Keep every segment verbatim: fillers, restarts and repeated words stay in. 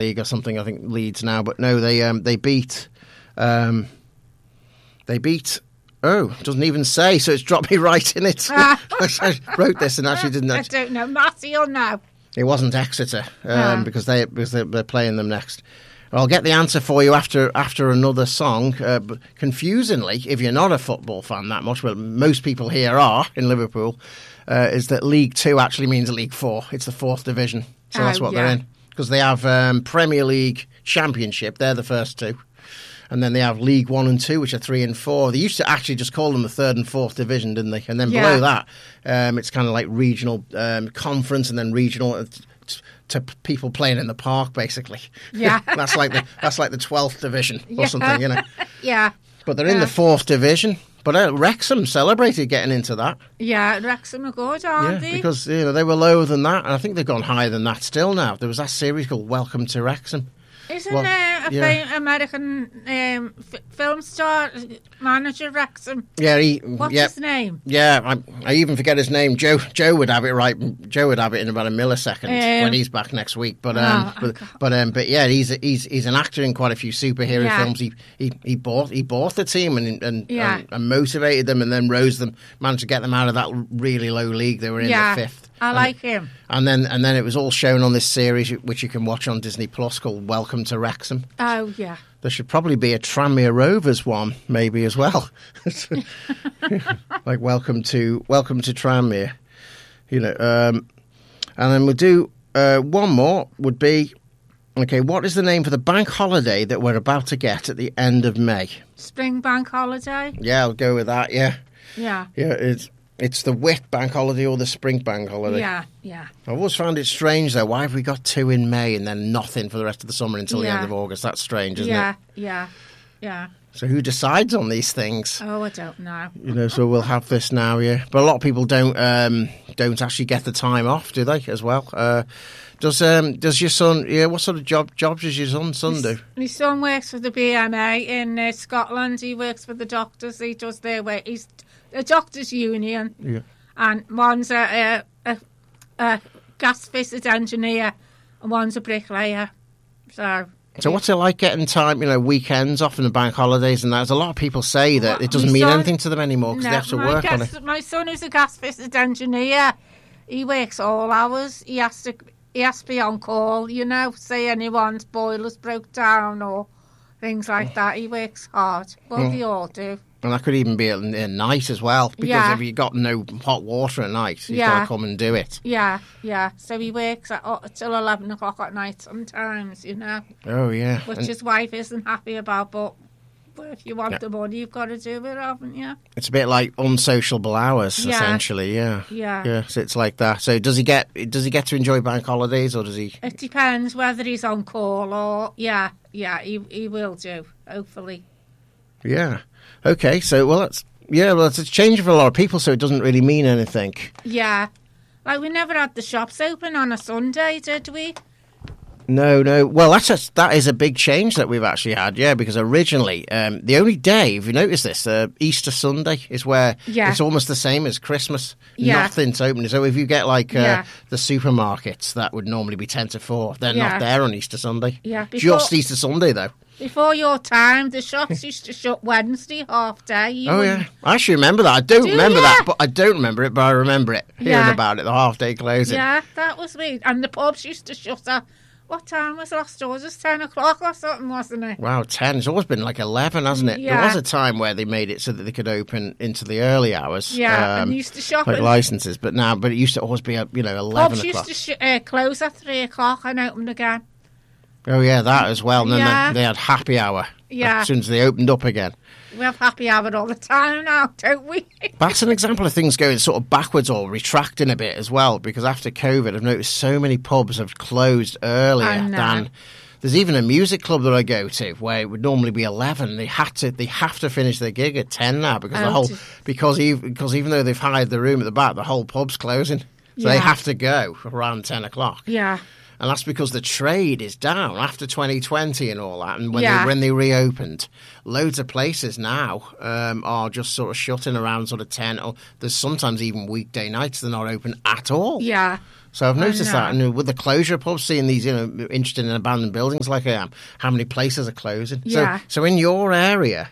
League or something. I think Leeds now, but no, they um, they beat um, they beat. Oh, it doesn't even say, so it's dropped me right in it. I wrote this and actually didn't. I don't know, Matty or no? It wasn't Exeter um, No. because they because they're, they're playing them next. I'll get the answer for you after after another song. Uh, but confusingly, if you're not a football fan that much, well, most people here are in Liverpool, uh, is that League Two actually means League Four. It's the fourth division, so that's Oh, what yeah. they're in. Because they have um, Premier League, Championship. They're the first two. And then they have League One and Two, which are three and four. They used to actually just call them the third and fourth division, didn't they? And then Yeah. below that, um, it's kind of like regional um, conference, and then regional uh, t- t- to p- people playing in the park, basically. Yeah. that's like the that's like the twelfth division or Yeah. something, you know. Yeah. But they're in Yeah. the fourth division. But uh, Wrexham celebrated getting into that. Yeah, Wrexham are good, aren't Yeah, they? because you know they were lower than that, and I think they've gone higher than that still now. There was that series called Welcome to Wrexham. Isn't well, there a yeah. fam- American um, f- film star, manager Wrexham? Yeah, he, What's yeah, his name? yeah. I, I even forget his name. Joe. Joe would have it right. Joe would have it in about a millisecond Um, when he's back next week. But um, oh, I but, can't- but um, but yeah, he's he's he's an actor in quite a few superhero Yeah. films. He, he he bought he bought the team and and, Yeah. and and motivated them, and then rose them, managed to get them out of that really low league they were in, Yeah, the fifth. I And- like him. And then and then it was all shown on this series, which you can watch on Disney Plus, called Welcome to Wrexham. Oh, yeah. There should probably be a Tranmere Rovers one, maybe as well, like Welcome to Welcome to Tranmere, you know. Um, and then we'll do uh, one more. Would be okay. What is the name for the bank holiday that we're about to get at the end of May? Spring bank holiday? Yeah, I'll go with that. Yeah, Yeah. yeah. It's it's the Whit bank holiday or the Spring bank holiday. Yeah, yeah. I've always found it strange, though. Why have we got two in May and then nothing for the rest of the summer until the Yeah. end of August? That's strange, isn't Yeah, it? yeah, yeah. So who decides on these things? Oh, I don't know. You know, so we'll have this now, yeah. But a lot of people don't um, don't actually get the time off, do they? As well. Uh, does um, does your son? Yeah, what sort of job jobs does your son son do? My son works for the B M A in uh, Scotland. He works for the doctors. He does their work. He's a doctors' union. Yeah. And one's a, a, a, a gas-fitted engineer and one's a bricklayer. So, So what's it like getting time? You know, weekends off and the bank holidays and that. There's a lot of people say that Well, it doesn't my mean son- anything to them anymore because no, they have to my work on gas, it. My son, who's a gas-fitted engineer, he works all hours. He has to he has to be on call, you know, say anyone's boilers broke down or things like that. He works hard. Well, Mm. they all do. And that could even be at, at night as well, because Yeah. if you've got no hot water at night, you've got Yeah. to come and do it. Yeah, yeah. So he works at, uh, till eleven o'clock at night sometimes, you know, Oh, yeah. which And his wife isn't happy about, but but if you want Yeah. the money, you've got to do it, haven't you? it's a bit like unsociable hours, Yeah. essentially, yeah. Yeah. Yeah, so it's like that. So does he get does he get to enjoy bank holidays, or does he... It depends whether he's on call or, yeah, yeah, he, he will do, hopefully. Yeah. Okay, so, well, that's... Yeah, well, it's a change for a lot of people, so it doesn't really mean anything. Yeah. Like, we never had the shops open on a Sunday, did we? No, no. Well, that's a, that is a big change that we've actually had, yeah, because originally, um, the only day, if you notice this, uh, Easter Sunday is where Yeah. it's almost the same as Christmas. Yeah. Nothing's open. So if you get, like, uh, Yeah. the supermarkets, that would normally be ten to four. They're Yeah. not there on Easter Sunday. Yeah, before- Just Easter Sunday, though. Before your time, the shops used to shut Wednesday, half day. You Oh, wouldn't- yeah. I actually remember that. I don't Do remember ya? that, but I don't remember it, but I remember it. Hearing Yeah. about it, the half-day closing. Yeah, that was me. And the pubs used to shut at, what time was last doors? It was ten o'clock or something, wasn't it? Wow, ten. It's always been like eleven, hasn't it? There Yeah. was a time where they made it so that they could open into the early hours. Yeah, um, and used to shop. like and licenses, but now, but it used to always be, uh, you know, eleven pubs o'clock. used to sh- uh, close at three o'clock and open again. Oh yeah, that as well. And then Yeah. they, they had happy hour Yeah. as soon as they opened up again. We have happy hour all the time now, don't we? That's an example of things going sort of backwards or retracting a bit as well, because after COVID, I've noticed so many pubs have closed earlier I know. than. There's even a music club that I go to where it would normally be eleven. They had to, they have to finish their gig at ten now because the Oh, whole, just- because even because even though they've hired the room at the back, the whole pub's closing, so they Yeah. have to go around ten o'clock. Yeah. and that's because the trade is down after twenty twenty and all that. And when Yeah. they, when they reopened, loads of places now um, are just sort of shutting around sort of ten, or there's sometimes even weekday nights they're not open at all. Yeah. So I've I noticed that, know. and with the closure of pubs, seeing these, you know, interested in abandoned buildings like I am, how many places are closing? Yeah. So, so in your area,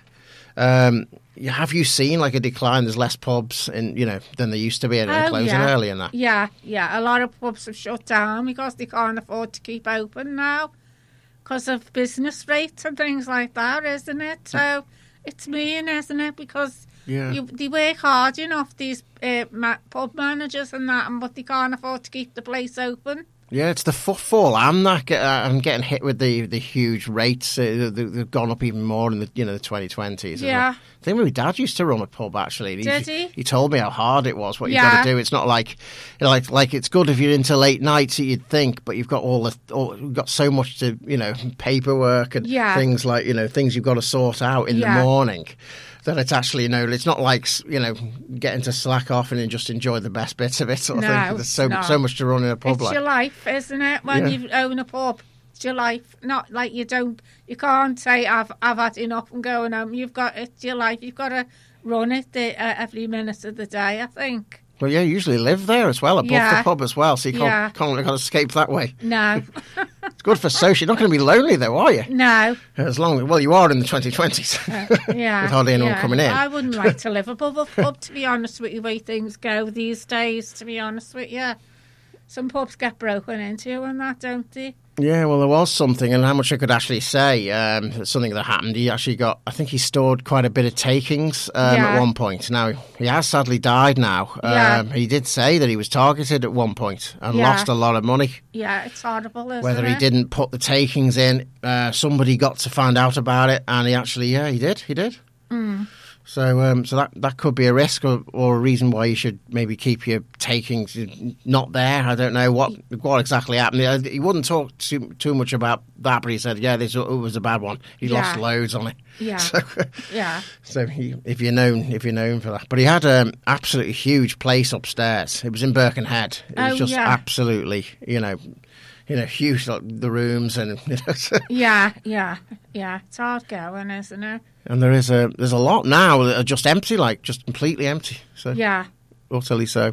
um, have you seen like a decline? There's less pubs, in you know, than there used to be, and Oh, closing yeah. early and that. Yeah, yeah. A lot of pubs have shut down because they can't afford to keep open now because of business rates and things like that, isn't it? So it's mean, isn't it? Because Yeah. you, they work hard enough, these uh, ma- pub managers and that, but they can't afford to keep the place open. Yeah, it's the footfall. I'm not. Get, uh, I'm getting hit with the, the huge rates. Uh, they, they've gone up even more in the you know the twenty twenties. Yeah. I think my dad used to run a pub actually. Did he? He told me how hard it was. What you Yeah. got to do. It's not like you know, like like it's good if you're into late nights. You'd think, but you've got all the all, you've got so much to you know paperwork and Yeah. things like you know things you've got to sort out in Yeah. the morning. That it's actually, you know, it's not like, you know, getting to slack off and just enjoy the best bits of it sort of No, thing. There's so, no. so much to run in a pub It's like. your life, isn't it? When Yeah. you own a pub, it's your life. Not like you don't, you can't say I've I've had enough and going home. You've got it's your life. You've got to run it the, uh, every minute of the day. I think. Well, yeah, you usually live there as well, above Yeah. the pub as well, so you can't, Yeah. can't, can't escape that way. No, It's good for social. You're not going to be lonely, though, are you? no. As long well, you are in the twenty twenties. Yeah, With hardly anyone yeah. coming in. I wouldn't like to live above a pub, to be honest with you, the way things go these days, to be honest with you. Some pubs get broken into and that, don't they? Yeah, well, there was something, and how much I could actually say, um, something that happened. He actually got, I think he stored quite a bit of takings um, Yeah. at one point. Now, he has sadly died now. Yeah. Um, he did say that he was targeted at one point and Yeah. lost a lot of money. Yeah, it's horrible, isn't Whether it? he didn't put the takings in, uh, somebody got to find out about it, and he actually, yeah, he did, he did. Mm. So, um, so that that could be a risk or, or a reason why you should maybe keep your takings not there. I don't know what what exactly happened. He wouldn't talk too too much about that, but he said, yeah, this was a bad one. He Yeah. lost loads on it. Yeah. So, Yeah. so he, if you're known, if you're known for that, but he had an absolutely huge place upstairs. It was in Birkenhead. It was Oh, just yeah. absolutely, you know, you know, huge, like, the rooms and you know. So, Yeah, yeah, yeah. It's hard going, isn't it? and there is a there's a lot now that are just empty, like just completely empty. So Yeah. utterly so.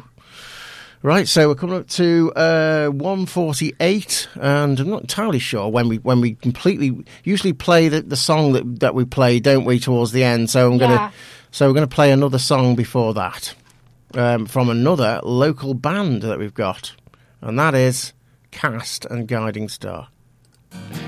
Right, so we're coming up to uh, one forty-eight, and I'm not entirely sure when we when we completely usually play the, the song that, that we play, don't we, towards the end? So I'm gonna Yeah. so we're gonna play another song before that um, from another local band that we've got, and that is Cast and Guiding Star.